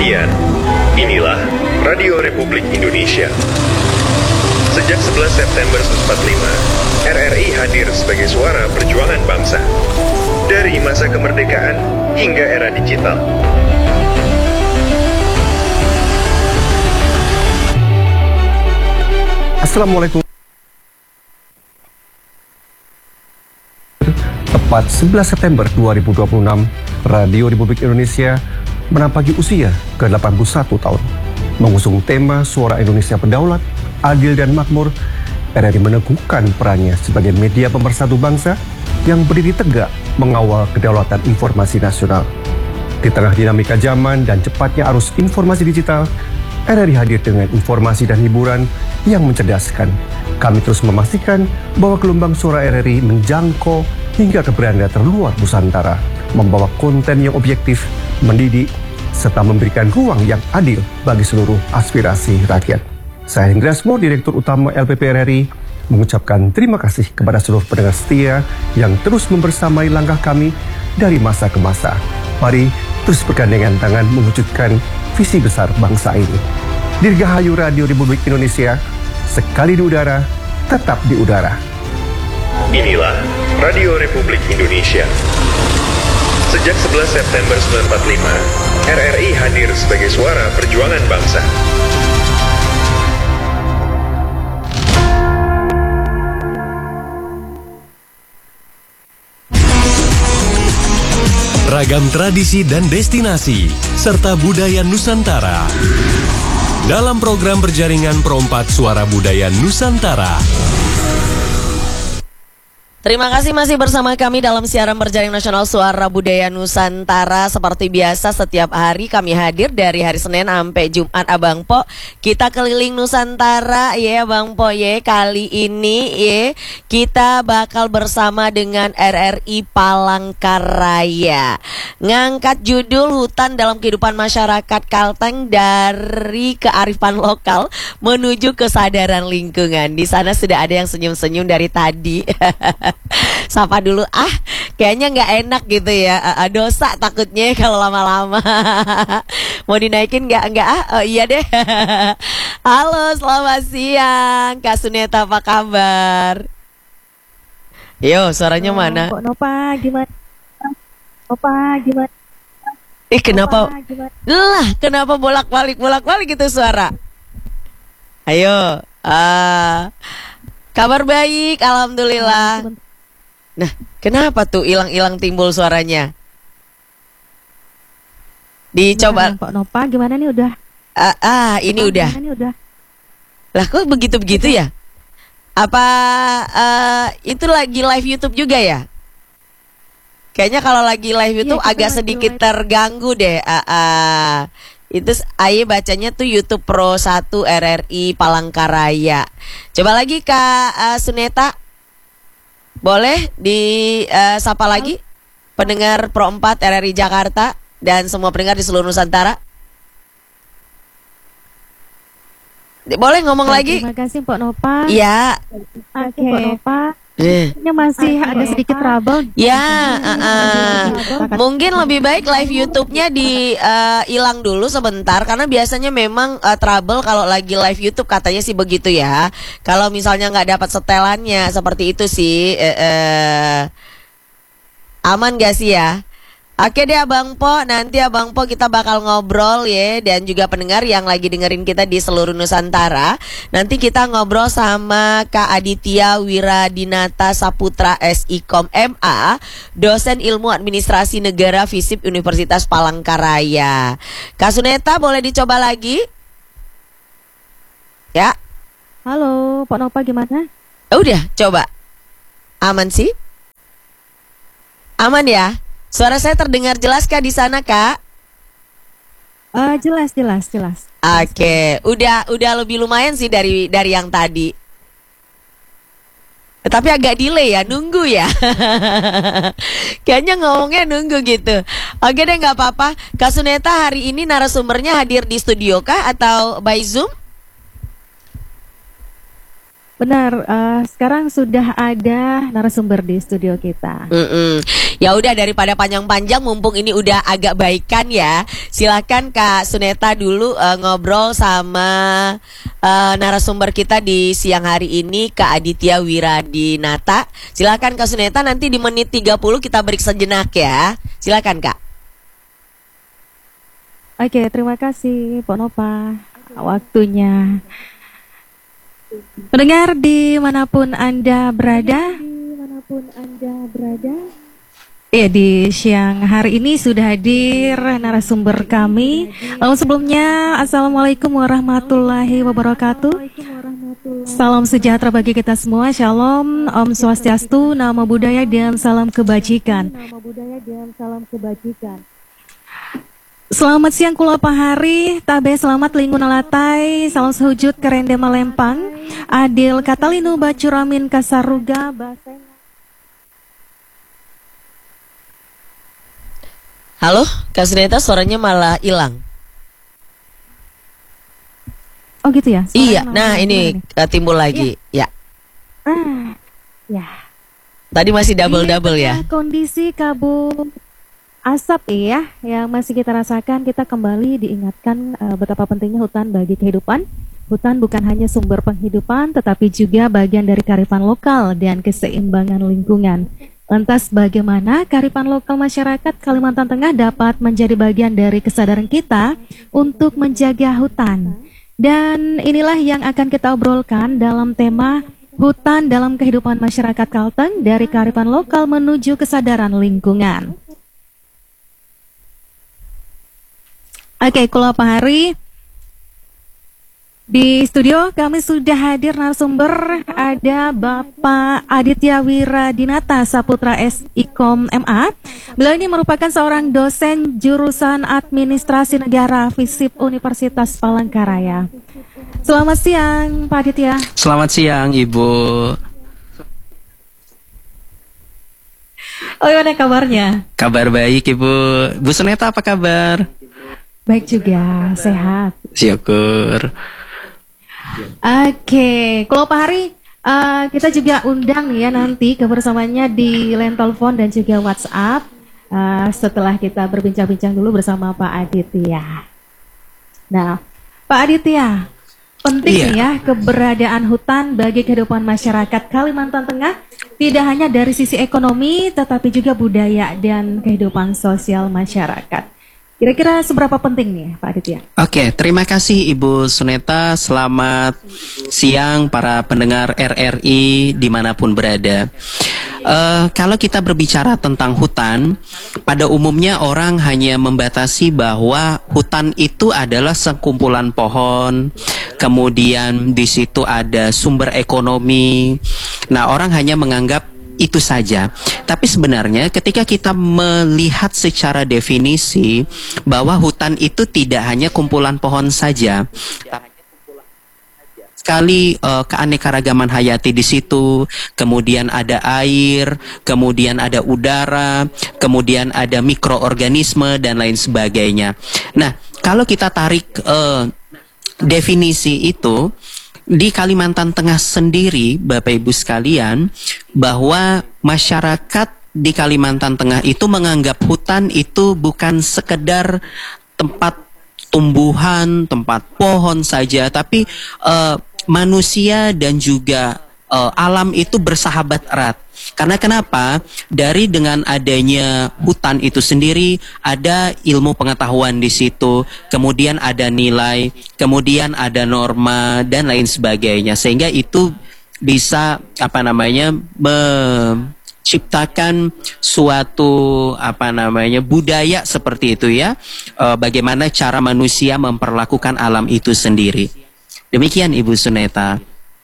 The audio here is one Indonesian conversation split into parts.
perhatian, inilah Radio Republik Indonesia. Sejak 11 September 1945, RRI hadir sebagai suara perjuangan bangsa. Dari masa kemerdekaan hingga era digital. Assalamualaikum. Tepat 11 September 2026, Radio Republik Indonesia menampaki usia ke-81 tahun. Mengusung tema Suara Indonesia Berdaulat, Adil dan Makmur, RRI meneguhkan perannya sebagai media pemersatu bangsa yang berdiri tegak mengawal kedaulatan informasi nasional. Di tengah dinamika zaman dan cepatnya arus informasi digital, RRI hadir dengan informasi dan hiburan yang mencerdaskan. Kami terus memastikan bahwa gelombang suara RRI menjangkau hingga ke beranda terluar Nusantara, membawa konten yang objektif, mendidik, serta memberikan ruang yang adil bagi seluruh aspirasi rakyat. Saya Hendra Asmo, Direktur Utama LPP RRI, mengucapkan terima kasih kepada seluruh pendengar setia yang terus membersamai langkah kami dari masa ke masa. Mari terus bergandengan tangan mewujudkan visi besar bangsa ini. Dirgahayu Radio Republik Indonesia, sekali di udara, tetap di udara. Inilah Radio Republik Indonesia. Sejak 11 September 1945, RRI hadir sebagai suara perjuangan bangsa. Ragam tradisi dan destinasi, serta budaya Nusantara. Dalam program berjaringan Pro4 Suara Budaya Nusantara. Terima kasih masih bersama kami dalam siaran berjaring nasional Suara Budaya Nusantara. Seperti biasa setiap hari kami hadir dari hari Senin sampai Jumat, Abang Po. Kita keliling Nusantara ya Bang Po ya. Kali ini ya kita bakal bersama dengan RRI Palangkaraya. Ngangkat judul Hutan dalam Kehidupan Masyarakat Kalteng dari kearifan lokal menuju kesadaran lingkungan. Di sana sudah ada yang senyum-senyum dari tadi. Sapa dulu, kayaknya nggak enak gitu ya, dosa takutnya kalau lama-lama. Mau dinaikin nggak? Oh iya deh. Halo, selamat siang Kak Suneta, apa kabar? Yo, suaranya mana? Kok Nopa gimana? Nopa gimana? Kenapa? Lah, kenapa bolak-balik gitu suara? Ayo, kabar baik, alhamdulillah. Nah, kenapa tuh hilang-hilang timbul suaranya? Dicoba. Kok Nopa gimana nih udah? Ini udah. Lah kok begitu-begitu ya? Apa itu lagi live YouTube juga ya? Kayaknya kalau lagi live YouTube agak sedikit terganggu deh. Itu Aye bacanya tuh YouTube Pro1 RRI Palangkaraya. Coba lagi Kak Suneta. Boleh disapa lagi pendengar Pro4 RRI Jakarta dan semua pendengar di seluruh Nusantara. Boleh ngomong lagi? Terima kasih Pak Nopa. Iya. Oke Pak Nopa. Ini masih ada sedikit trouble. Ya, mungkin lebih baik live YouTube-nya hilang dulu sebentar karena biasanya memang trouble kalau lagi live YouTube, katanya sih begitu ya. Kalau misalnya nggak dapat setelannya seperti itu sih, aman gak sih ya? Oke deh Abang Po, nanti Abang Po kita bakal ngobrol ya, dan juga pendengar yang lagi dengerin kita di seluruh Nusantara. Nanti kita ngobrol sama Kak Aditya Wiradinata Saputra SIKOM MA, dosen ilmu administrasi negara FISIP Universitas Palangkaraya. Kak Suneta boleh dicoba lagi? Ya. Halo, Pak Nopa gimana? Udah, coba. Aman sih? Aman ya? Suara saya terdengar jelas Kak di sana Kak? Jelas. Oke, udah lebih lumayan sih dari yang tadi. Tapi agak delay ya, nunggu ya. Kayaknya ngomongnya nunggu gitu. Oke deh, nggak apa-apa. Kak Suneta hari ini narasumbernya hadir di studio kah atau by Zoom? Benar, sekarang sudah ada narasumber di studio kita. Ya udah, daripada panjang-panjang, mumpung ini udah agak baikan ya. Silakan Kak Suneta dulu ngobrol sama narasumber kita di siang hari ini, Kak Aditya Wiradinata. Silakan Kak Suneta, nanti di menit 30 kita break sejenak ya. Silakan Kak. Oke, terima kasih Pak Nova waktunya. Pendengar dimanapun Anda berada, ya, di siang hari ini sudah hadir narasumber kami. Lalu sebelumnya, Assalamualaikum warahmatullahi wabarakatuh. Salam sejahtera bagi kita semua. Shalom, Om Swastiastu, Namo Buddhaya, dan salam kebajikan. Selamat siang kula pahari, tabe selamat lingun alatai, salam sehujud kerende malempang, adil katalinu bacuramin kasaruga baseng. Halo, Kak Suneta, suaranya malah hilang. Oh gitu ya? Iya, nah ini timbul lagi. Ya. Ya. Tadi masih double ya. Kondisi kabut asap ya, yang masih kita rasakan, kita kembali diingatkan betapa pentingnya hutan bagi kehidupan. Hutan bukan hanya sumber penghidupan, tetapi juga bagian dari kearifan lokal dan keseimbangan lingkungan. Lantas bagaimana kearifan lokal masyarakat Kalimantan Tengah dapat menjadi bagian dari kesadaran kita untuk menjaga hutan? Dan inilah yang akan kita obrolkan dalam tema hutan dalam kehidupan masyarakat Kalteng, dari kearifan lokal menuju kesadaran lingkungan. Oke, kula pahari. Di studio kami sudah hadir narasumber, ada Bapak Aditya Wiradinata, Saputra SIKOM MA. Beliau ini merupakan seorang dosen jurusan Administrasi Negara FISIP Universitas Palangkaraya. Selamat siang, Pak Aditya. Selamat siang, Ibu. Oh, gimana kabarnya? Kabar baik, Ibu. Bu Suneta, apa kabar? Baik juga, sehat. Syukur. Oke, kalau Pak Hari, kita juga undang nih ya nanti kebersamaannya di line telepon dan juga WhatsApp, setelah kita berbincang-bincang dulu bersama Pak Aditya. Nah, Pak Aditya, penting nih ya keberadaan hutan bagi kehidupan masyarakat Kalimantan Tengah, tidak hanya dari sisi ekonomi, tetapi juga budaya dan kehidupan sosial masyarakat. Kira-kira seberapa penting nih Pak Aditya? Oke, terima kasih Ibu Suneta. Selamat siang para pendengar RRI dimanapun berada. Kalau kita berbicara tentang hutan, pada umumnya orang hanya membatasi bahwa hutan itu adalah sekumpulan pohon, kemudian di situ ada sumber ekonomi. Nah, orang hanya menganggap itu saja. Tapi sebenarnya ketika kita melihat secara definisi bahwa hutan itu tidak hanya kumpulan pohon saja, sekali keanekaragaman hayati di situ, kemudian ada air, kemudian ada udara, kemudian ada mikroorganisme dan lain sebagainya. Nah, kalau kita tarik definisi itu, di Kalimantan Tengah sendiri, Bapak Ibu sekalian, bahwa masyarakat di Kalimantan Tengah itu menganggap hutan itu bukan sekedar tempat tumbuhan, tempat pohon saja, tapi manusia dan juga alam itu bersahabat erat. Karena kenapa? Dari dengan adanya hutan itu sendiri ada ilmu pengetahuan di situ, kemudian ada nilai, kemudian ada norma dan lain sebagainya, sehingga itu bisa menciptakan suatu budaya seperti itu ya. Bagaimana cara manusia memperlakukan alam itu sendiri. Demikian Ibu Suneta.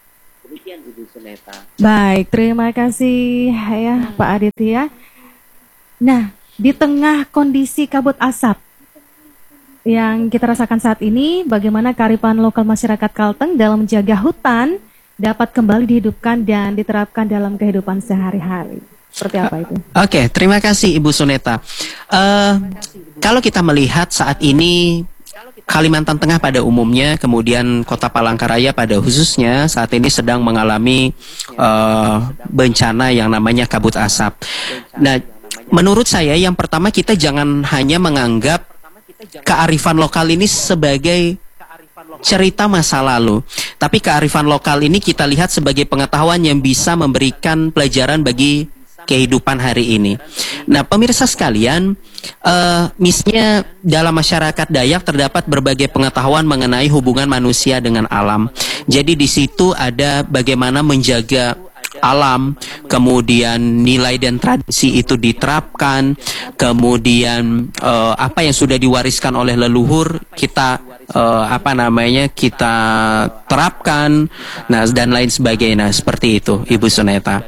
Baik, terima kasih ya Pak Aditya. Nah, di tengah kondisi kabut asap yang kita rasakan saat ini, bagaimana kearifan lokal masyarakat Kalteng dalam menjaga hutan dapat kembali dihidupkan dan diterapkan dalam kehidupan sehari-hari? Seperti apa itu? Oke, terima kasih Ibu Suneta. Kalau kita melihat saat ini Kalimantan Tengah pada umumnya, kemudian Kota Palangkaraya pada khususnya saat ini sedang mengalami bencana yang namanya kabut asap. Nah, menurut saya yang pertama kita jangan hanya menganggap kearifan lokal ini sebagai cerita masa lalu, tapi kearifan lokal ini kita lihat sebagai pengetahuan yang bisa memberikan pelajaran bagi kehidupan hari ini. Nah, pemirsa sekalian, misalnya dalam masyarakat Dayak terdapat berbagai pengetahuan mengenai hubungan manusia dengan alam. Jadi di situ ada bagaimana menjaga alam, kemudian nilai dan tradisi itu diterapkan, kemudian apa yang sudah diwariskan oleh leluhur kita kita terapkan, nah dan lain sebagainya. Seperti itu, Ibu Suneta.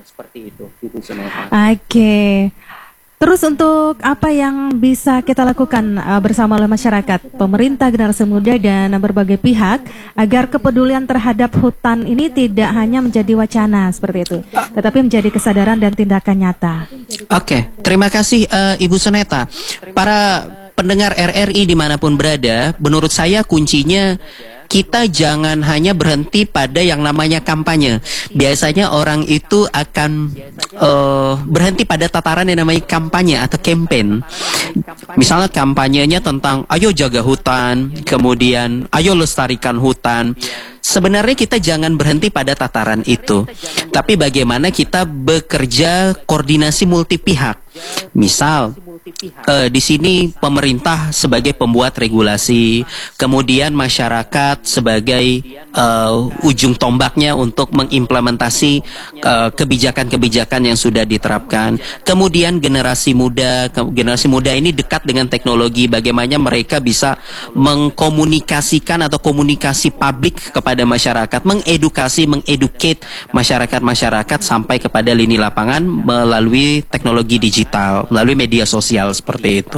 Oke. Terus untuk apa yang bisa kita lakukan bersama oleh masyarakat, pemerintah, generasi muda, dan berbagai pihak agar kepedulian terhadap hutan ini tidak hanya menjadi wacana seperti itu, tetapi menjadi kesadaran dan tindakan nyata. Oke, terima kasih Ibu Suneta. Para pendengar RRI dimanapun berada, menurut saya kuncinya kita jangan hanya berhenti pada yang namanya kampanye. Biasanya orang itu akan berhenti pada tataran yang namanya kampanye atau campaign. Misalnya kampanyenya tentang ayo jaga hutan, kemudian ayo lestarikan hutan. Sebenarnya kita jangan berhenti pada tataran itu, tapi bagaimana kita bekerja koordinasi multi pihak. Misal di sini pemerintah sebagai pembuat regulasi, kemudian masyarakat sebagai ujung tombaknya untuk mengimplementasi kebijakan-kebijakan yang sudah diterapkan. Kemudian generasi muda ini dekat dengan teknologi, bagaimana mereka bisa mengkomunikasikan atau komunikasi publik kepada masyarakat, mengedukate masyarakat sampai kepada lini lapangan melalui teknologi digital, melalui media sosial seperti itu.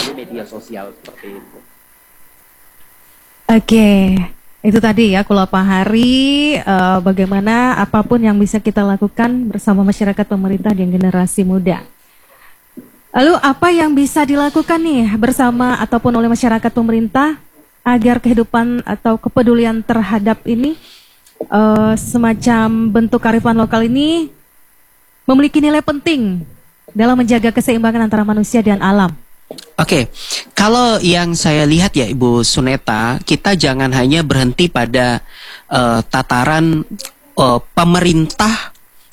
Oke, itu tadi ya Kulapa Hari, bagaimana apapun yang bisa kita lakukan bersama masyarakat, pemerintah, dan generasi muda. Lalu apa yang bisa dilakukan nih bersama ataupun oleh masyarakat, pemerintah agar kehidupan atau kepedulian terhadap ini semacam bentuk kearifan lokal ini memiliki nilai penting dalam menjaga keseimbangan antara manusia dan alam? Oke, kalau yang saya lihat ya Ibu Suneta, kita jangan hanya berhenti pada tataran pemerintah,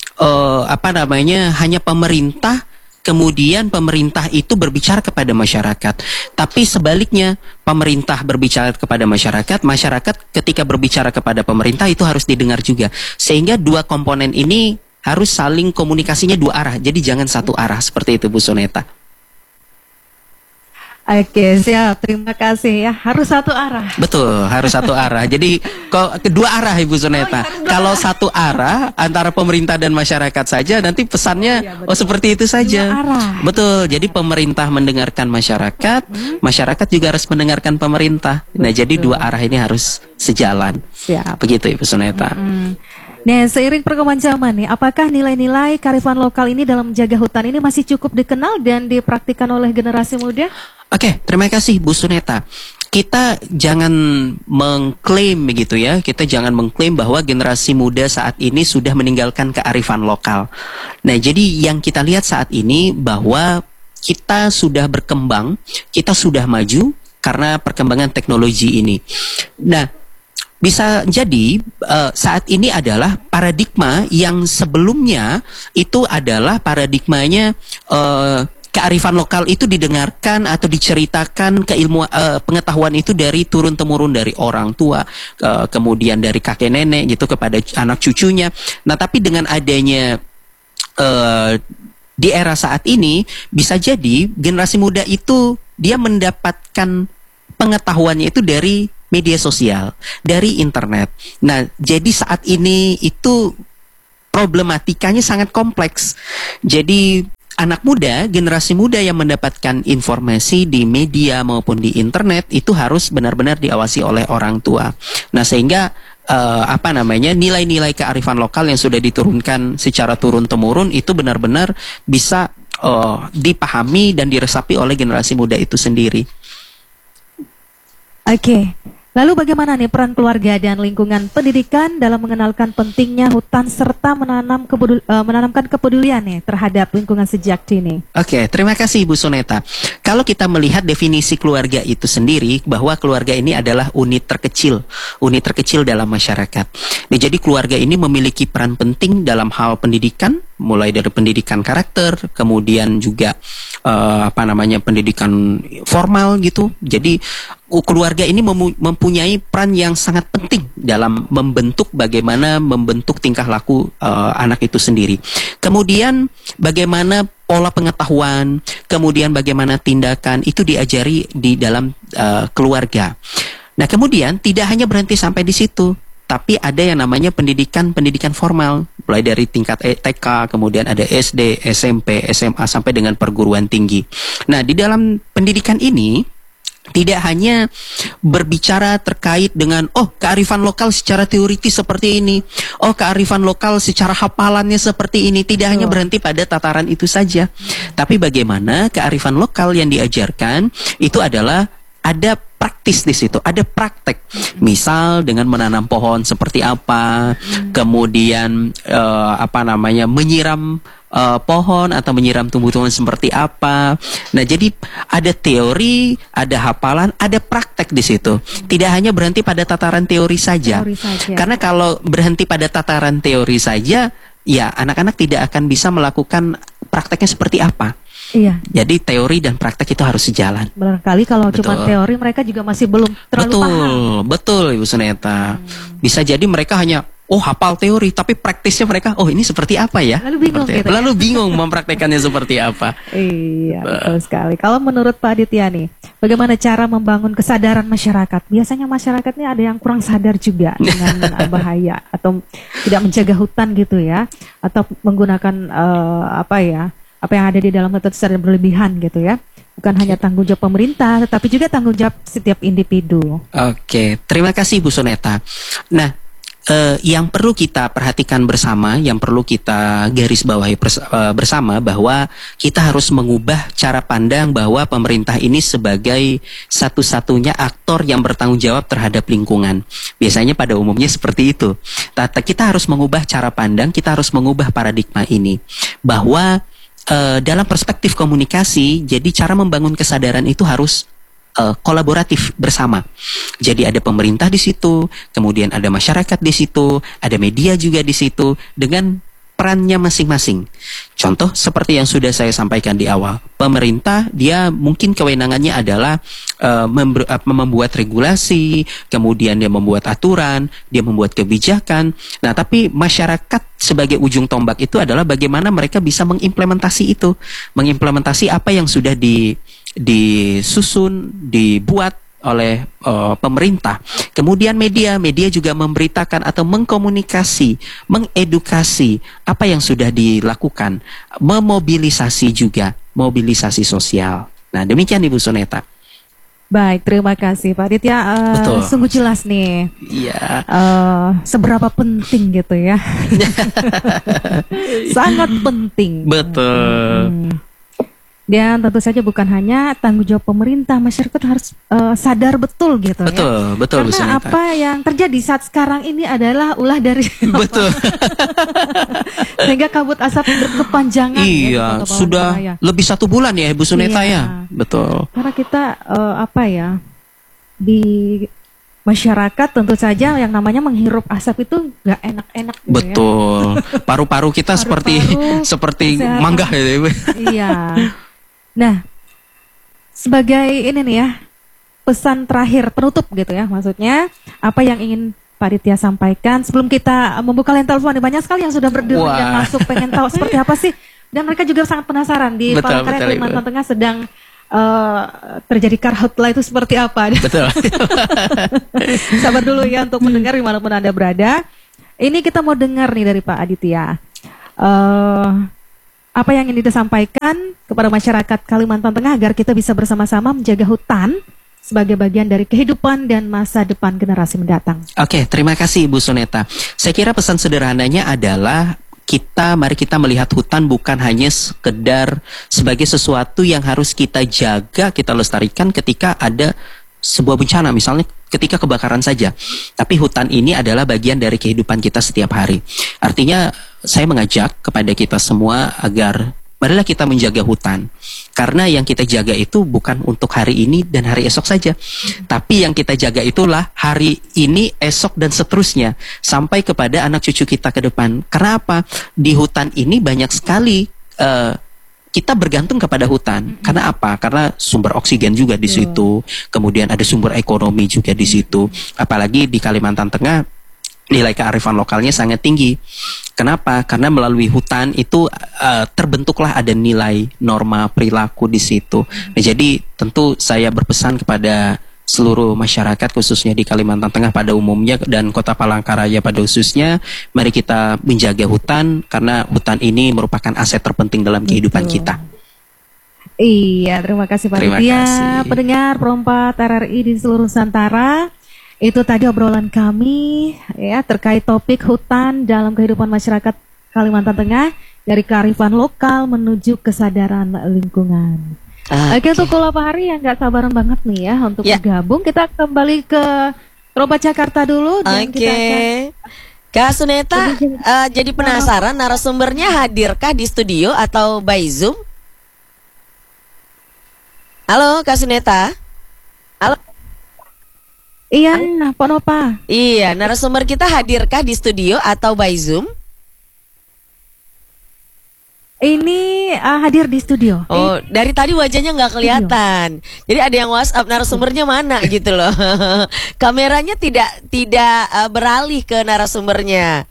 hanya pemerintah, kemudian pemerintah itu berbicara kepada masyarakat. Tapi sebaliknya, pemerintah berbicara kepada masyarakat, masyarakat ketika berbicara kepada pemerintah itu harus didengar juga. Sehingga dua komponen ini harus saling komunikasinya dua arah, jadi jangan satu arah seperti itu Bu Suneta. Oke, siap. Terima kasih ya. Harus satu arah. Betul, harus satu arah. Jadi kedua arah Ibu Suneta. Kalau satu arah antara pemerintah dan masyarakat saja, nanti pesannya seperti itu saja. Dua arah. Betul. Jadi pemerintah mendengarkan masyarakat, masyarakat juga harus mendengarkan pemerintah. Nah, jadi dua arah ini harus sejalan. Siap. Begitu Ibu Suneta. Nah, seiring perkembangan zaman nih, apakah nilai-nilai kearifan lokal ini dalam menjaga hutan ini masih cukup dikenal dan dipraktikkan oleh generasi muda? Oke, terima kasih Bu Suneta. Kita jangan mengklaim begitu ya, kita jangan mengklaim bahwa generasi muda saat ini sudah meninggalkan kearifan lokal. Nah, jadi yang kita lihat saat ini bahwa kita sudah berkembang, kita sudah maju karena perkembangan teknologi ini. Nah, bisa jadi saat ini adalah paradigma yang sebelumnya itu adalah paradigmanya kearifan lokal itu didengarkan atau diceritakan pengetahuan itu dari turun-temurun dari orang tua, kemudian dari kakek nenek gitu kepada anak cucunya. Nah, tapi dengan adanya di era saat ini bisa jadi generasi muda itu dia mendapatkan pengetahuannya itu dari media sosial, dari internet. Nah, jadi saat ini itu problematikanya sangat kompleks. Jadi anak muda, generasi muda yang mendapatkan informasi di media maupun di internet itu harus benar-benar diawasi oleh orang tua. Nah, sehingga nilai-nilai kearifan lokal yang sudah diturunkan secara turun-temurun itu benar-benar bisa dipahami dan diresapi oleh generasi muda itu sendiri. Oke. Lalu bagaimana nih peran keluarga dan lingkungan pendidikan dalam mengenalkan pentingnya hutan serta menanamkan kepedulian nih terhadap lingkungan sejak dini? Oke, terima kasih Ibu Soneta. Kalau kita melihat definisi keluarga itu sendiri, bahwa keluarga ini adalah unit terkecil dalam masyarakat. Nah, jadi keluarga ini memiliki peran penting dalam hal pendidikan, mulai dari pendidikan karakter, kemudian juga pendidikan formal gitu. Jadi keluarga ini mempunyai peran yang sangat penting dalam bagaimana membentuk tingkah laku anak itu sendiri. Kemudian bagaimana pola pengetahuan, kemudian bagaimana tindakan itu diajari di dalam keluarga. Nah, kemudian tidak hanya berhenti sampai di situ, tapi ada yang namanya pendidikan formal, mulai dari tingkat TK, kemudian ada SD, SMP, SMA sampai dengan perguruan tinggi. Nah, di dalam pendidikan ini tidak hanya berbicara terkait dengan kearifan lokal secara teoritis seperti ini, kearifan lokal secara hafalannya seperti ini, tidak hanya berhenti pada tataran itu saja. Tapi bagaimana kearifan lokal yang diajarkan itu adalah ada praktis di situ, ada praktek. Misal dengan menanam pohon seperti apa, kemudian menyiram pohon atau menyiram tumbuh-tumbuhan seperti apa. Nah, jadi ada teori, ada hafalan, ada praktek di situ. Tidak hanya berhenti pada tataran teori saja. Karena kalau berhenti pada tataran teori saja, ya anak-anak tidak akan bisa melakukan prakteknya seperti apa. Iya. Jadi teori dan praktek itu harus sejalan. Barangkali kalau cuma teori mereka juga masih belum terlalu paham. Betul Ibu Suneta. Bisa jadi mereka hanya hafal teori, tapi praktisnya mereka ini seperti apa ya? Lalu bingung mempraktekannya seperti apa. Iya, betul sekali. Kalau menurut Pak Aditya nih, bagaimana cara membangun kesadaran masyarakat? Biasanya masyarakat ini ada yang kurang sadar juga dengan bahaya atau tidak menjaga hutan gitu ya, atau menggunakan apa yang ada di dalam hutan secara berlebihan gitu ya. Bukan hanya tanggung jawab pemerintah, tetapi juga tanggung jawab setiap individu. Oke, terima kasih Bu Soneta. Nah, yang perlu kita perhatikan bersama, yang perlu kita garis bawahi bersama, bahwa kita harus mengubah cara pandang bahwa pemerintah ini sebagai satu-satunya aktor yang bertanggung jawab terhadap lingkungan. Biasanya pada umumnya seperti itu. Kita harus mengubah cara pandang, kita harus mengubah paradigma ini, bahwa dalam perspektif komunikasi, jadi cara membangun kesadaran itu harus kolaboratif bersama. Jadi ada pemerintah di situ, kemudian ada masyarakat di situ, ada media juga di situ dengan perannya masing-masing. Contoh seperti yang sudah saya sampaikan di awal, pemerintah dia mungkin kewenangannya adalah membuat regulasi, kemudian dia membuat aturan, dia membuat kebijakan. Nah, tapi masyarakat sebagai ujung tombak itu adalah bagaimana mereka bisa mengimplementasi itu, mengimplementasi apa yang sudah disusun, dibuat oleh pemerintah. Kemudian media juga memberitakan atau mengkomunikasi, mengedukasi apa yang sudah dilakukan, memobilisasi juga, mobilisasi sosial. Nah, demikian Ibu Soneta. Baik, terima kasih Pak Aditya. Sungguh jelas nih. Iya. Seberapa penting gitu ya. Sangat penting. Betul. Dan tentu saja bukan hanya tanggung jawab pemerintah, masyarakat harus sadar betul gitu. Betul. Karena apa yang terjadi saat sekarang ini adalah ulah dari betul. Sehingga kabut asap berkepanjangan. Iya, sudah lebih 1 bulan ya Ibu Suneta ya. Betul. Karena kita di masyarakat tentu saja yang namanya menghirup asap itu nggak enak-enak gitu. Betul. Paru-paru kita seperti mangga gitu. Iya. Nah, sebagai ini nih ya, pesan terakhir penutup gitu ya, maksudnya apa yang ingin Pak Aditya sampaikan sebelum kita membuka line telepon? Banyak sekali yang sudah berdiri yang masuk pengen tahu seperti apa sih, dan mereka juga sangat penasaran di Palangkaraya Kalimantan Tengah sedang terjadi karhutla itu seperti apa. Betul. Sabar dulu ya untuk mendengar dimanapun Anda berada. Ini kita mau dengar nih dari Pak Aditya. Apa yang ingin disampaikan kepada masyarakat Kalimantan Tengah agar kita bisa bersama-sama menjaga hutan sebagai bagian dari kehidupan dan masa depan generasi mendatang. Oke, terima kasih Ibu Soneta. Saya kira pesan sederhananya adalah mari kita melihat hutan bukan hanya sekedar sebagai sesuatu yang harus kita jaga, kita lestarikan ketika ada sebuah bencana, misalnya ketika kebakaran saja. Tapi hutan ini adalah bagian dari kehidupan kita setiap hari. Artinya saya mengajak kepada kita semua agar marilah kita menjaga hutan. Karena yang kita jaga itu bukan untuk hari ini dan hari esok saja. Tapi yang kita jaga itulah hari ini, esok, dan seterusnya. Sampai kepada anak cucu kita ke depan. Karena apa? Di hutan ini banyak sekali kita bergantung kepada hutan. Karena apa? Karena sumber oksigen juga di situ. Kemudian ada sumber ekonomi juga di situ. Apalagi di Kalimantan Tengah, nilai kearifan lokalnya sangat tinggi. Kenapa? Karena melalui hutan itu terbentuklah ada nilai norma perilaku di situ. Nah, jadi tentu saya berpesan kepada seluruh masyarakat khususnya di Kalimantan Tengah pada umumnya dan Kota Palangkaraya pada khususnya, mari kita menjaga hutan karena hutan ini merupakan aset terpenting dalam kehidupan kita. Iya, terima kasih Pak Terima Ditya. kasih. Pendengar Perompak RRI di seluruh Nusantara, itu tadi obrolan kami ya terkait topik hutan dalam kehidupan masyarakat Kalimantan Tengah dari kearifan lokal menuju kesadaran lingkungan. Oke, untuk Pak Hari yang nggak sabaran banget nih ya untuk bergabung, kita kembali ke Perompak Jakarta dulu. Dan kita akan... Kak Suneta, jadi penasaran narasumbernya hadirkah di studio atau by Zoom? Halo Kak Suneta. Halo. Iya, Pak Nova. Iya, narasumber kita hadirkah di studio atau by Zoom? Ini hadir di studio. Oh, dari tadi wajahnya nggak kelihatan. Jadi ada yang WhatsApp narasumbernya mana gitu loh. Kameranya tidak beralih ke narasumbernya.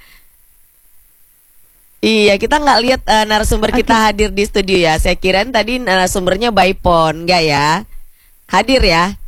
Iya, kita nggak lihat narasumber kita hadir di studio ya. Saya kirain tadi narasumbernya by phone, nggak ya? Hadir ya?